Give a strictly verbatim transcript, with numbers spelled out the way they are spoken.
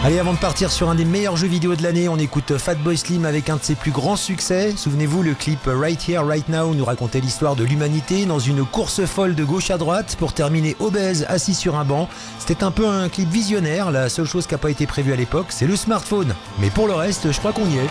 Allez, avant de partir sur un des meilleurs jeux vidéo de l'année, on écoute Fatboy Slim avec un de ses plus grands succès. Souvenez-vous, le clip Right Here, Right Now nous racontait l'histoire de l'humanité dans une course folle de gauche à droite pour terminer obèse, assis sur un banc. C'était un peu un clip visionnaire, la seule chose qui n'a pas été prévue à l'époque, c'est le smartphone. Mais pour le reste, je crois qu'on y est.